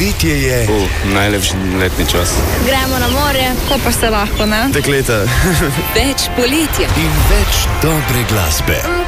poletje je... Najlepši letni čas. Gremo na morje, ko pa se lahko, ne? Dekleta. Več poletja In več dobre glasbe.